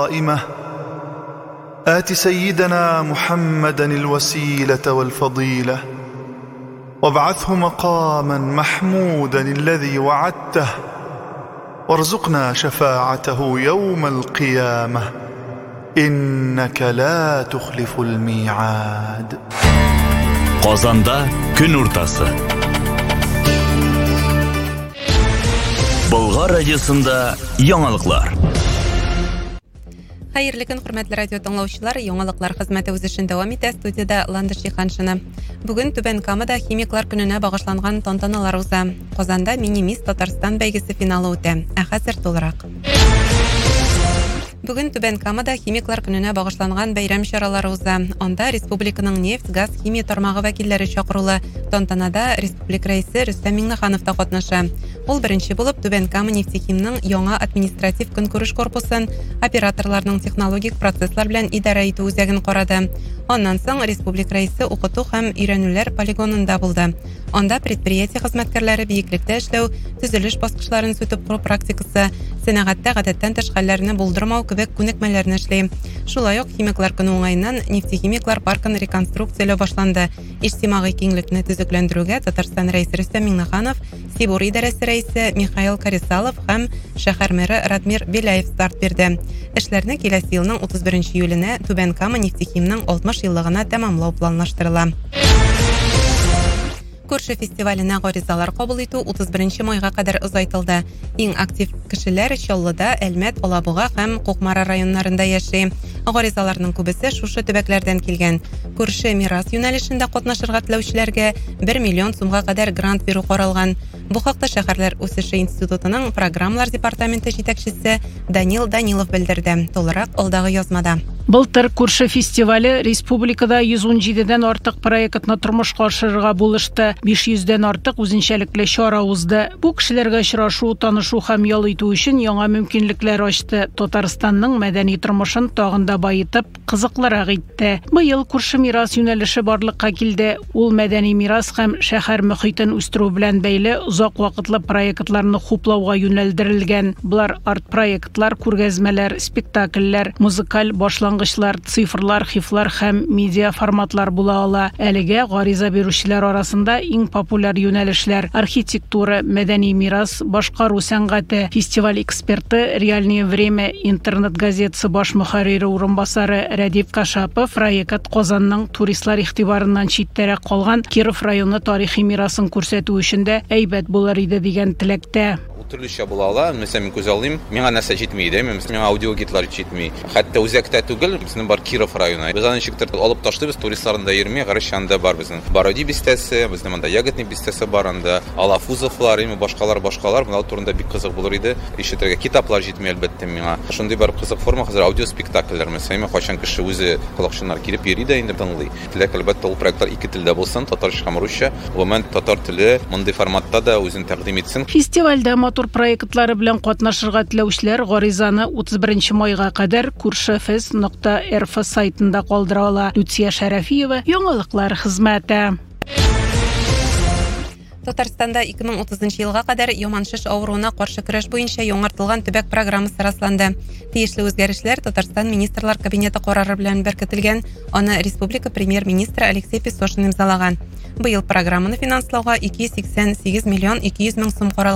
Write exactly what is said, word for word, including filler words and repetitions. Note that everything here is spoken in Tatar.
قائمة آت سيدنا محمدا الوسيلة والفضيلة وابعثه مقاما محمودا الذي وعدته وارزقنا شفاعته يوم القيامة إنك لا تخلف الميعاد. Qozonda kun o'rtasi. Bulg'or radiosida yangiliklar. Xayrli kun, hurmatli radio tinglovchilar, yangiliklar xizmati o'z ishini davom etadi. Studiyada Landish Xanshina. Bugun Tuban Kamada Ximiklar kununa bag'ishlangan tantanalar o'za. Qozonda Minimis Tatarstan baygisi finali o'tdi. Hozir to'liq. Bugun Tuban Kamada Ximiklar kununa bag'ishlangan bayram choralari o'za. Onda Respublikaning neft, gaz, ximiya tarmog'i vakillari chaqiruvli. Tantanada Respublika raisi Rustam Minnaxanov da qatnashi. Ул birinchi bo'lib Tuban Kama Neftekhimning yangi administrativ konkurs korpusin operatorlarning texnologik proseslar bilan idora etу o'zagini qaradi. Ondan so'ng Respublika raisi o'qutuv ham o'rganuvlar poligonida bo'ldi. Onda предприятие xizmatkorlari buyuklikda ishlov, tuzilish bosqichlarini o'tib qurib praktikasi, sanoatda odatdan tashqarilarni bo'ldirmau kabi ko'nikmalarni ishlaydi. Shunday-uq Ximiklar kuni o'ngaydan Neftekhimiklar parkini rekonstruksiyalar boshlandi. Ijtimoiy kenglikni tuzuklantiruvga Tatarston raisi Rustam Minnaxanov, Sibur idarasi raisi Mikhail Karisalov ham shahar meri Radmir Belayev start berdi. Ishlarni kelasi yilning o'ttiz birinchi iyulida Tuban Kama Neftekhimning oltmish yilligini tamomlау planlashtirilgan. Ko'rshi festivalina g'orizalar qabul etu o'ttiz birinchi mayga qadar uzaytirildi. Eng aktiv kishilar Shollida, Almat, Olabuga ham Qo'qmara rayonlarida yashaydi. G'orizalarning ko'bisi shusha tubaklardan kelgan. Ko'rshi miras yo'nalishida qatnashirga tiluvchilarga bir million so'mga qadar grant beru qaralgan. Bu haqda Shaharlar o'sishi institutining programmalar departamenti yetakchisi Danil Danilov bildirdi. To'liq oldagi yozmada. Былтыр Ko'rshi festivali республикада yuz o'n yedidan ortiq proyektni turmushga oshirishga bo'lishdi. besh yuzdan ortiq o'zinchalikli chora o'zdi. Bu kishilarga uchrashuv, tanishuv ham yo'l etu uchun yangi mumkinliklar ochdi. Tataristonning madaniy turmushin tog'inda boyitib, qiziqlarga etdi. Bu yil Ko'rshi miras yo'nalishi borliqqa keldi. Ul madaniy miras ham shahar muhitini o'stiruv bilan bog'liq uzoq vaqtli proyektlarni xo'plawga yo'naltirilgan. Bular art proyektlar, ko'rgazmalar, spektakllar, muzikal boshlang'ichlar, sifrlar, hiflar ham media formatlar bo'la ola. Aliga g'oriza beruvchilar orasida eng populyar yo'nalishlar arxitektura, madaniy miras, boshqaruv san'ati, festival eksperti, Realniye Vremya internet gazetasi bosh muharriri o'rinbosari Radif Kashapov proyekt Qozonning turistlar e'tiboridan chetda qolgan Kirov rayoni tarixiy mirasini ko'rsatuv uchun aybat bo'lar edi degan tilakda. Төрлечә була ала. Мәсәлән, мин күз алыйм, миңа нәрсә җитмәйди, миңа аудиогидлар җитми. Хәтта үзәктә түгел, безнең бар Киров районы. Без аны ничектер алып ташлыйбыз, туристларында йөрми, Гарышанда бар безнең. Бороди бистәсе, безнең монда Ягодный бистәсе бар анда. Алафузовлар, и башкалар, башкалар, моның турында бик кызык булыр иде. Ишетергә китаплар җитми әлбәттә миңа. Шундый бар кызык форма хәзер аудио спектакльләр, мәсәлән, кайчан кеше үзе колакчыннар килеп йөри дә инде тыңлый. Теләк әлбәттә ул проектлар ике телдә булсын, татарча һәм русча. Гомумән татар теле мондый форматта да үзен тәкъдим итсен. Фестивальдә мотор проектлары белән катнашырга теләүчеләр горизаны o'ttiz birinchi майга кадәр ko'rshifes nuqta r f сайтында калдыра ала. Лютия Шарафиева, яңалыклар хезмәте. Татарстанда ике мең утызынчы елга кадәр яманшыш авыруына каршы көрәш буенча яңартылган төбәк программасы расланды. Тиешле үзгәрешләр Татарстан министрлар кабинеты карары белән беркетелгән. Аны республика премьер-министры Алексей Песошин имзалаган. Быел программаны финанслауга ике йөз сиксән сигез миллион ике йөз мең сум каралган.